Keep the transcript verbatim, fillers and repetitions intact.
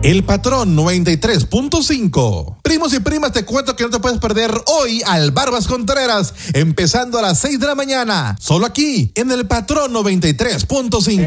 El Patrón noventa y tres punto cinco. Primos y primas, te cuento que no te puedes perder hoy al Barbas Contreras, empezando a las seis de la mañana, solo aquí en el Patrón noventa y tres punto cinco.